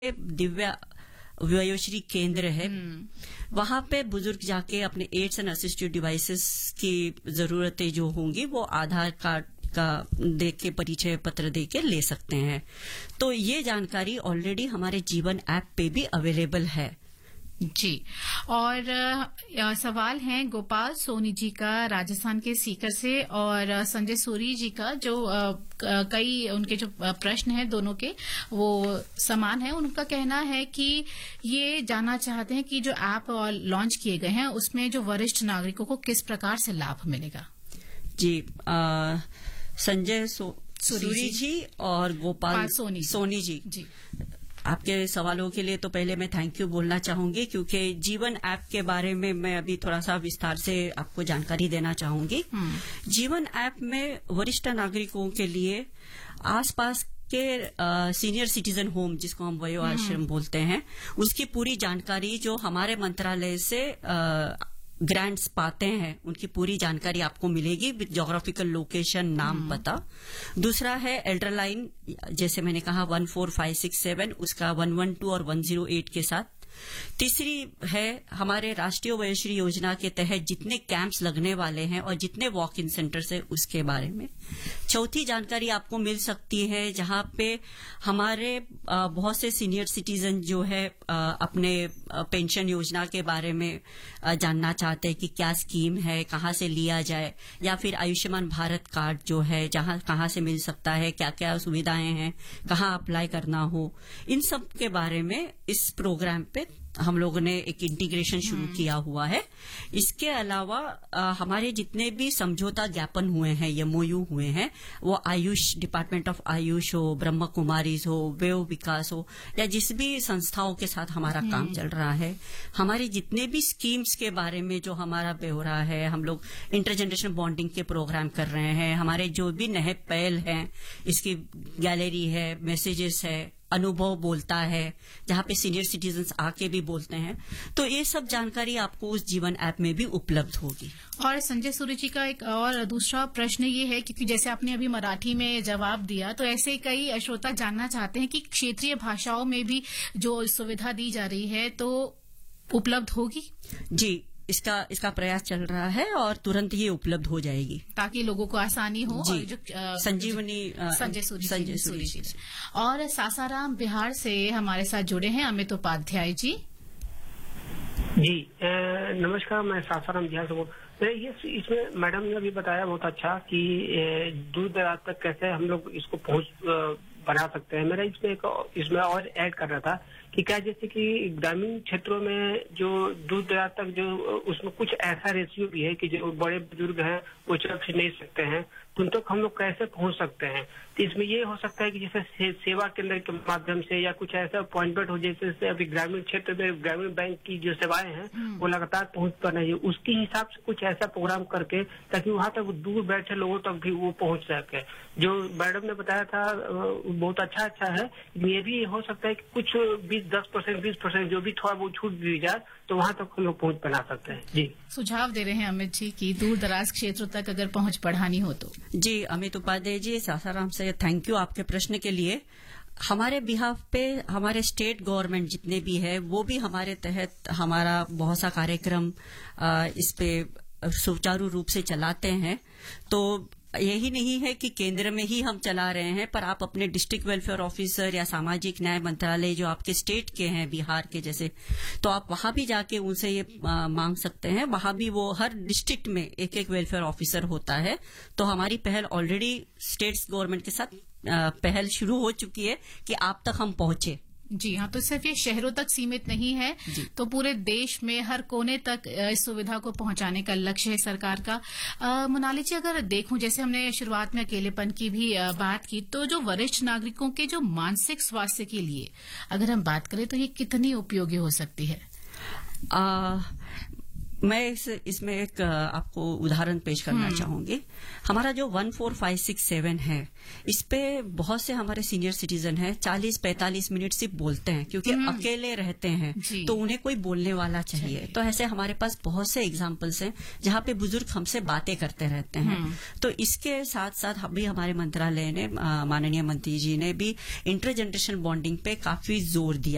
दिव्या वयोश्री केंद्र है, वहां पे बुजुर्ग जाके अपने एड्स एंड असिस्टिव डिवाइसेस की जरूरतें जो होंगी वो आधार कार्ड का देख के, परिचय पत्र दे के ले सकते हैं। तो ये जानकारी ऑलरेडी हमारे जीवन ऐप पे भी अवेलेबल है जी। और सवाल है गोपाल सोनी जी का राजस्थान के सीकर से, और संजय सूरी जी का, जो कई उनके जो प्रश्न हैं दोनों के वो समान है। उनका कहना है कि ये जानना चाहते हैं कि जो ऐप लॉन्च किए गए हैं उसमें जो वरिष्ठ नागरिकों को किस प्रकार से लाभ मिलेगा। जी, संजय सूरी जी और गोपाल सोनी जी, आपके सवालों के लिए तो पहले मैं थैंक यू बोलना चाहूंगी, क्योंकि जीवन ऐप के बारे में मैं अभी थोड़ा सा विस्तार से आपको जानकारी देना चाहूंगी। जीवन ऐप में वरिष्ठ नागरिकों के लिए आसपास के सीनियर सिटीजन होम, जिसको हम वयो आश्रम बोलते हैं, उसकी पूरी जानकारी जो हमारे मंत्रालय से ग्रांट्स पाते हैं उनकी पूरी जानकारी आपको मिलेगी विद ज्योग्राफिकल लोकेशन, नाम, पता। दूसरा है एल्डर लाइन, जैसे मैंने कहा 14567, उसका 112 और 108 के साथ। तीसरी है हमारे राष्ट्रीय वयोश्री योजना के तहत जितने कैंप्स लगने वाले हैं और जितने वॉक इन सेंटर्स है उसके बारे में। चौथी जानकारी आपको मिल सकती है जहां पे हमारे बहुत से सीनियर सिटीजन जो है अपने पेंशन योजना के बारे में जानना चाहते हैं कि क्या स्कीम है, कहाँ से लिया जाए, या फिर आयुष्मान भारत कार्ड जो है कहाँ से मिल सकता है, क्या क्या सुविधाएं हैं, कहाँ अप्लाई करना हो, इन सब के बारे में इस प्रोग्राम पे हम लोगों ने एक इंटीग्रेशन शुरू किया हुआ है। इसके अलावा हमारे जितने भी समझौता ज्ञापन हुए हैं, एमओयू हुए हैं, वो आयुष, डिपार्टमेंट ऑफ आयुष हो, ब्रह्म कुमारीज हो, वेव विकास हो, या जिस भी संस्थाओं के साथ हमारा काम चल रहा है, हमारे जितने भी स्कीम्स के बारे में जो हमारा ब्यौरा है, हम लोग इंटरजेनरेशन बॉन्डिंग के प्रोग्राम कर रहे हैं, हमारे जो भी नए पहल हैं, इसकी गैलरी है, मैसेजेस है, अनुभव बोलता है, जहां पे सीनियर सिटीजन्स आके भी बोलते हैं, तो ये सब जानकारी आपको उस जीवन ऐप में भी उपलब्ध होगी। और संजय सूरी जी का एक और दूसरा प्रश्न ये है, क्योंकि जैसे आपने अभी मराठी में जवाब दिया, तो ऐसे कई श्रोता जानना चाहते हैं कि क्षेत्रीय भाषाओं में भी जो सुविधा दी जा रही है तो उपलब्ध होगी। जी, इसका प्रयास चल रहा है और तुरंत ही उपलब्ध हो जाएगी, ताकि लोगों को आसानी हो। जी, और जो संजीवनी संजय सूरी जी। और सासाराम बिहार से हमारे साथ जुड़े हैं अमित उपाध्याय जी। जी नमस्कार, मैं सासाराम बिहार से बोल। ये इसमें मैडम ने अभी बताया बहुत अच्छा कि दूर दराज तक कैसे हम लोग इसको पहुंच बना सकते हैं। मेरा इसमें और ऐड कर रहा था कि क्या जैसे कि ग्रामीण क्षेत्रों में जो दूर दराज तक जो उसमें कुछ ऐसा रेशियो भी है कि जो बड़े बुजुर्ग हैं वो चल फिर नहीं सकते हैं, तो उन तक हम लोग कैसे पहुंच सकते हैं। तो इसमें ये हो सकता है कि जैसे सेवा केंद्र के माध्यम से या कुछ ऐसा अपॉइंटमेंट हो, जैसे अभी ग्रामीण क्षेत्र में ग्रामीण बैंक की जो सेवाएं हैं वो लगातार पहुंच पा रही है, उसके हिसाब से कुछ ऐसा प्रोग्राम करके ताकि वहां तक दूर बैठे लोगों तक भी वो पहुंच सके। जो मैडम ने बताया था बहुत अच्छा है। ये भी हो सकता है कि कुछ 10%, 20% जो भी थोड़ा बहुत छूट दी जाए तो वहां तक हम लोग पहुंच बना सकते हैं। जी, सुझाव दे रहे हैं अमित जी की दूर दराज क्षेत्रों तक अगर पहुंच बढ़ानी हो तो। जी, अमित उपाध्याय जी, सासाराम से थैंक यू आपके प्रश्न के लिए। हमारे बिहाफ पे हमारे स्टेट गवर्नमेंट जितने भी है वो भी हमारे तहत हमारा बहुत सा कार्यक्रम इस पे सुचारू रूप से चलाते हैं। तो यही नहीं है कि केंद्र में ही हम चला रहे हैं, पर आप अपने डिस्ट्रिक्ट वेलफेयर ऑफिसर या सामाजिक न्याय मंत्रालय जो आपके स्टेट के हैं, बिहार के जैसे, तो आप वहां भी जाके उनसे ये मांग सकते हैं। वहां भी वो हर डिस्ट्रिक्ट में एक एक वेलफेयर ऑफिसर होता है। तो हमारी पहल ऑलरेडी स्टेट्स गवर्नमेंट के साथ पहल शुरू हो चुकी है कि आप तक हम पहुंचे। जी हाँ, तो सिर्फ ये शहरों तक सीमित नहीं है, तो पूरे देश में हर कोने तक इस सुविधा को पहुंचाने का लक्ष्य है सरकार का। मोनाली जी, अगर देखूं, जैसे हमने शुरुआत में अकेलेपन की भी बात की, तो जो वरिष्ठ नागरिकों के जो मानसिक स्वास्थ्य के लिए अगर हम बात करें तो ये कितनी उपयोगी हो सकती है? मैं इसमें एक आपको उदाहरण पेश करना चाहूंगी। हमारा जो 14567 है, इस पे बहुत से हमारे सीनियर सिटीजन हैं 40-45 मिनट सिर्फ बोलते हैं, क्योंकि अकेले रहते हैं तो उन्हें कोई बोलने वाला चाहिए। तो ऐसे हमारे पास बहुत से एग्जाम्पल्स हैं जहां पे बुजुर्ग हमसे बातें करते रहते हैं। तो इसके साथ साथ अभी हमारे मंत्रालय ने, माननीय मंत्री जी ने भी इंटर जनरेशन बॉन्डिंग पे काफी जोर दिया